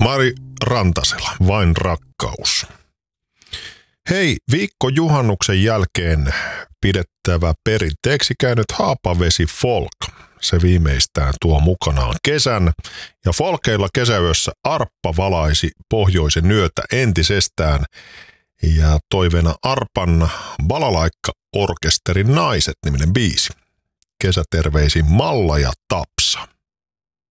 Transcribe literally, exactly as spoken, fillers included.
Mari Rantasella, Vain rakkaus. Hei, viikko juhannuksen jälkeen pidettävä perinteeksi käynyt Haapavesi Folk. Se viimeistään tuo mukanaan kesän, ja folkeilla kesäyössä arppa valaisi pohjoisen yötä entisestään, ja toiveena arpan balalaikka-orkesterin Naiset -niminen biisi. Kesäterveisin Malla ja Tapsa.